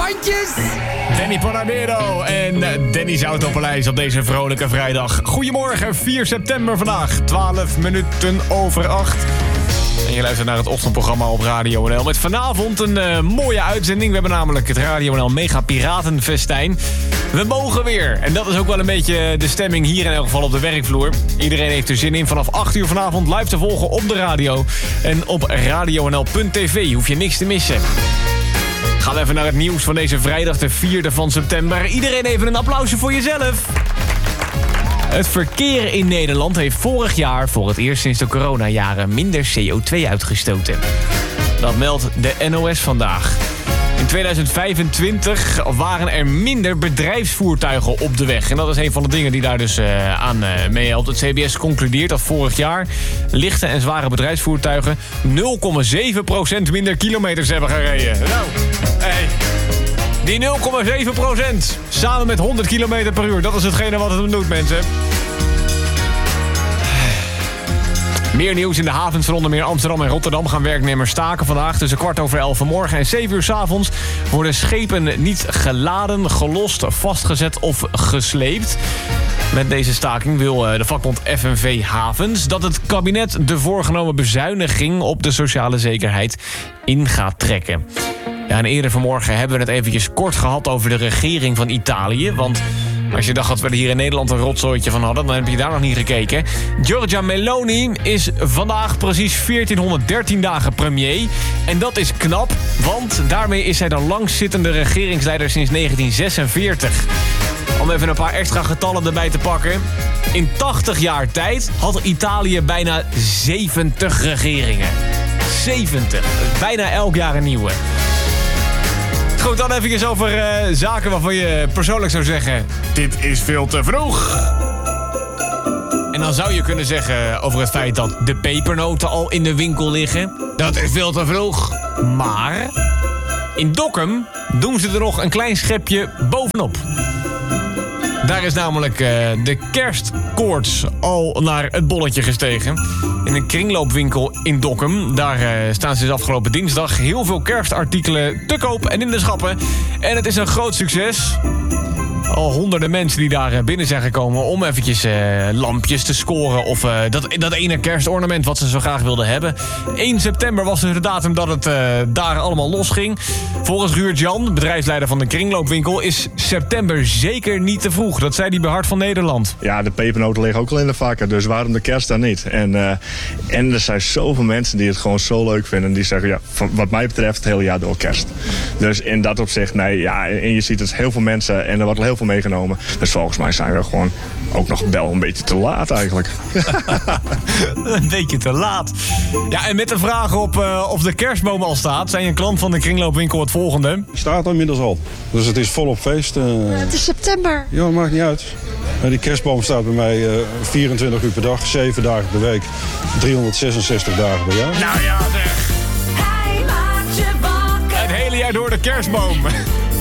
handjes! Danny Panadero en Dennis Autopaleis op deze vrolijke vrijdag. Goedemorgen, 4 september vandaag, 12 minuten over 8. En je luistert naar het ochtendprogramma op Radio NL. Met vanavond een mooie uitzending. We hebben namelijk het Radio NL Mega Piratenfestijn. We mogen weer. En dat is ook wel een beetje de stemming hier in elk geval op de werkvloer. Iedereen heeft er zin in. Vanaf 8 uur vanavond live te volgen op de radio. En op radionl.tv hoef je niks te missen. Gaan we even naar het nieuws van deze vrijdag, de 4e van september. Iedereen even een applausje voor jezelf. Het verkeer in Nederland heeft vorig jaar voor het eerst sinds de coronajaren minder CO2 uitgestoten. Dat meldt de NOS vandaag. In 2025 waren er minder bedrijfsvoertuigen op de weg. En dat is een van de dingen die daar dus aan meehelpt. Het CBS concludeert dat vorig jaar lichte en zware bedrijfsvoertuigen 0,7% minder kilometers hebben gereden. Nou, hey. Die 0,7% samen met 100 km per uur, dat is hetgene wat het hem doet, mensen. Meer nieuws in de havens van onder meer Amsterdam en Rotterdam gaan werknemers staken vandaag tussen 11:15 vanmorgen en 7 uur 's avonds worden schepen niet geladen, gelost, vastgezet of gesleept. Met deze staking wil de vakbond FNV Havens dat het kabinet de voorgenomen bezuiniging op de sociale zekerheid in gaat trekken. Ja, en eerder vanmorgen hebben we het eventjes kort gehad over de regering van Italië. Want als je dacht dat we er hier in Nederland een rotzooitje van hadden, dan heb je daar nog niet gekeken. Giorgia Meloni is vandaag precies 1413 dagen premier. En dat is knap, want daarmee is zij de langstzittende regeringsleider sinds 1946. Om even een paar extra getallen erbij te pakken. In 80 jaar tijd had Italië bijna 70 regeringen. 70. Bijna elk jaar een nieuwe. Goed, dan even over zaken waarvan je persoonlijk zou zeggen: dit is veel te vroeg. En dan zou je kunnen zeggen over het feit dat de pepernoten al in de winkel liggen: dat is veel te vroeg. Maar in Dokkum doen ze er nog een klein schepje bovenop. Daar is namelijk de kerstkoorts al naar het bolletje gestegen. In een kringloopwinkel in Dokkum. Daar staan sinds afgelopen dinsdag heel veel kerstartikelen te koop en in de schappen. En het is een groot succes. Al honderden mensen die daar binnen zijn gekomen om eventjes lampjes te scoren. Of dat ene kerstornament wat ze zo graag wilden hebben. 1 september was dus de datum dat het daar allemaal losging. Volgens Ruud-Jan, bedrijfsleider van de kringloopwinkel, is september zeker niet te vroeg. Dat zei hij bij Hart van Nederland. Ja, de pepernoten liggen ook al in de vakken. Dus waarom de kerst dan niet? En er zijn zoveel mensen die het gewoon zo leuk vinden. Die zeggen, ja, wat mij betreft het hele jaar door kerst. Dus in dat opzicht, nee, ja, en je ziet het heel veel mensen en er wordt heel veel meegenomen. Dus volgens mij zijn we gewoon ook nog wel een beetje te laat eigenlijk. Een beetje te laat. Ja, en met de vraag of de kerstboom al staat, zei een klant van de kringloopwinkel het volgende. Die staat inmiddels al. Dus het is volop feest. Het is september. Ja, maakt niet uit. Die kerstboom staat bij mij 24 uur per dag, 7 dagen per week, 366 dagen per jaar. Nou ja, zeg. Hij maakt je wakker. Het hele jaar door de kerstboom.